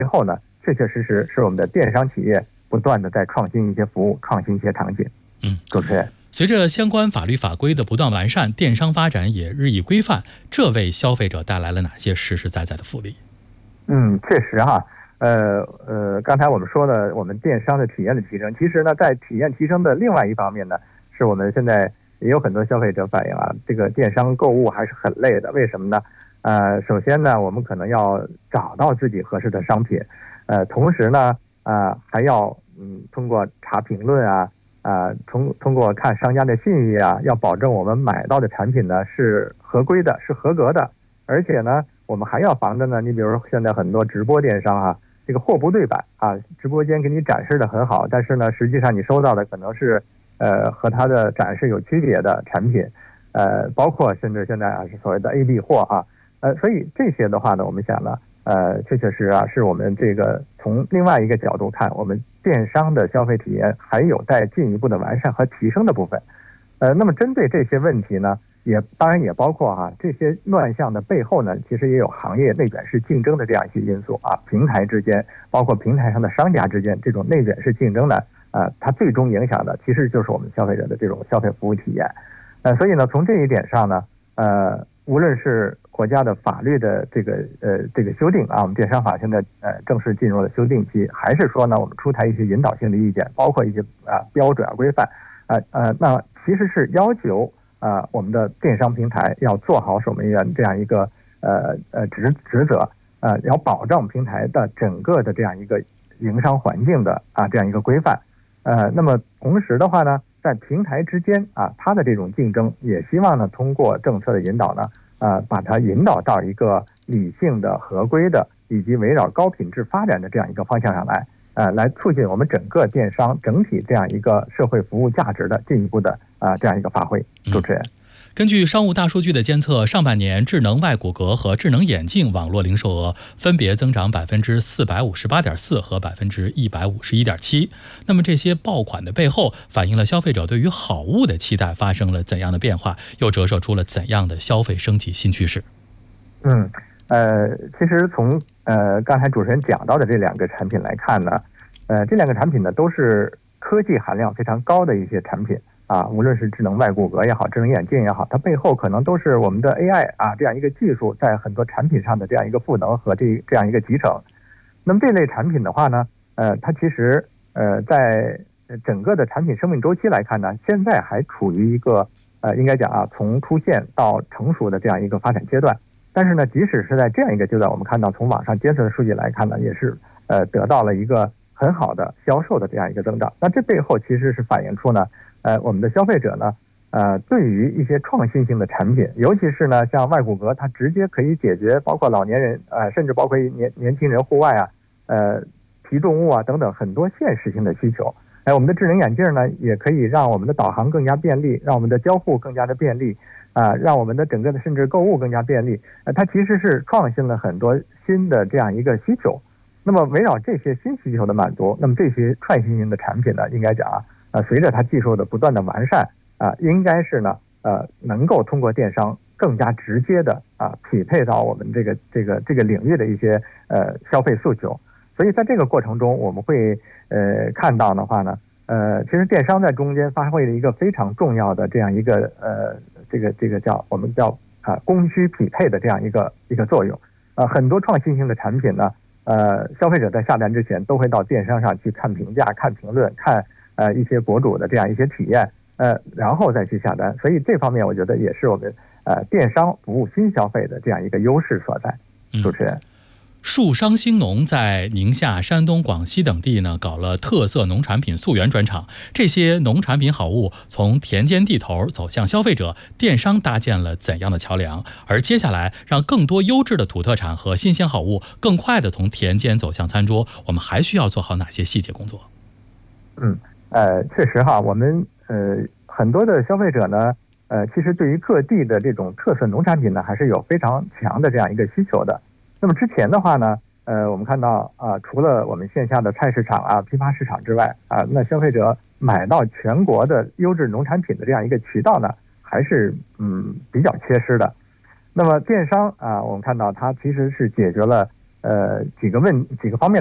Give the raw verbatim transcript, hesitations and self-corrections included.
后呢，确确实实是我们的电商企业不断的在创新一些服务，创新一些场景。 嗯， 主持人， 随着相关法律法规的不断完善，电商发展也日益规范，这为消费者带来了哪些实实在在的福利？ 嗯，确实哈，呃呃，刚才我们说的，我们电商的体验的提升，其实呢，在体验提升的另外一方面呢，是我们现在也有很多消费者反映啊，这个电商购物还是很累的。为什么呢？呃，首先呢，我们可能要找到自己合适的商品，呃，同时呢，呃，还要嗯通过查评论啊。啊，通通过看商家的信誉啊，要保证我们买到的产品呢是合规的，是合格的。而且呢，我们还要防着呢，你比如说现在很多直播电商啊，这个货不对版啊，直播间给你展示的很好，但是呢，实际上你收到的可能是呃和它的展示有区别的产品，呃，包括甚至现在啊是所谓的 A B 货啊，呃，所以这些的话呢，我们想呢，呃，确确实啊，是我们这个从另外一个角度看，我们电商的消费体验还有待进一步的完善和提升的部分。呃，那么针对这些问题呢，也当然也包括哈、啊、这些乱象的背后呢，其实也有行业内卷式竞争的这样一些因素啊，平台之间，包括平台上的商家之间这种内卷式竞争呢，呃，它最终影响的其实就是我们消费者的这种消费服务体验。呃，所以呢，从这一点上呢，呃，无论是国家的法律的这个呃这个修订啊，我们电商法现在呃正式进入了修订期，还是说呢，我们出台一些引导性的意见，包括一些啊标准啊规范，啊呃，那其实是要求啊我们的电商平台要做好守门员这样一个呃呃职职责，呃要保障平台的整个的这样一个营商环境的啊这样一个规范，呃，那么同时的话呢，在平台之间啊，它的这种竞争，也希望呢通过政策的引导呢。呃，把它引导到一个理性的、合规的，以及围绕高品质发展的这样一个方向上来，呃，来促进我们整个电商整体这样一个社会服务价值的进一步的啊、呃、这样一个发挥。主持人。嗯根据商务大数据的监测，上半年智能外骨骼和智能眼镜网络零售额分别增长百分之四百五十八点四和百分之一百五十一点七。那么这些爆款的背后，反映了消费者对于好物的期待发生了怎样的变化，又折射出了怎样的消费升级新趋势？ 嗯，呃，其实从呃刚才主持人讲到的这两个产品来看呢，呃，这两个产品呢都是科技含量非常高的一些产品。啊，无论是智能外骨骼也好，智能眼镜也好，它背后可能都是我们的 A I 啊这样一个技术在很多产品上的这样一个赋能和这这样一个集成。那么这类产品的话呢，呃，它其实呃在整个的产品生命周期来看呢，现在还处于一个呃应该讲啊从出现到成熟的这样一个发展阶段。但是呢，即使是在这样一个阶段，我们看到从网上监测的数据来看呢，也是呃得到了一个很好的销售的这样一个增长。那这背后其实是反映出呢。呃，我们的消费者呢，呃，对于一些创新性的产品，尤其是呢，像外骨骼，它直接可以解决包括老年人，呃，甚至包括年年轻人户外啊，呃，提重物啊等等很多现实性的需求。哎，我们的智能眼镜呢，也可以让我们的导航更加便利，让我们的交互更加的便利，啊、呃，让我们的整个的甚至购物更加便利。呃，它其实是创新了很多新的这样一个需求。那么围绕这些新需求的满足，那么这些创新性的产品呢，应该讲啊。呃，随着它技术的不断的完善，啊、呃，应该是呢，呃，能够通过电商更加直接的啊、呃，匹配到我们这个这个这个领域的一些呃消费诉求。所以在这个过程中，我们会呃看到的话呢，呃，其实电商在中间发挥了一个非常重要的这样一个呃这个这个叫我们叫啊、呃、供需匹配的这样一个一个作用。呃，很多创新性的产品呢，呃，消费者在下单之前都会到电商上去看评价、看评论、看。呃，一些博主的这样一些体验，呃，然后再去下单，所以这方面我觉得也是我们呃电商服务新消费的这样一个优势所在。主持人， 树商兴农在宁夏、山东、广西等地呢搞了特色农产品溯源专场，这些农产品好物从田间地头走向消费者，电商搭建了怎样的桥梁？而接下来让更多优质的土特产和新鲜好物更快地从田间走向餐桌，我们还需要做好哪些细节工作？ 嗯。呃，确实哈，我们呃很多的消费者呢，呃，其实对于各地的这种特色农产品呢，还是有非常强的这样一个需求的。那么之前的话呢，呃，我们看到啊、呃，除了我们线下的菜市场啊、批发市场之外啊、呃，那消费者买到全国的优质农产品的这样一个渠道呢，还是嗯比较缺失的。那么电商啊、呃，我们看到它其实是解决了呃几个问几个方面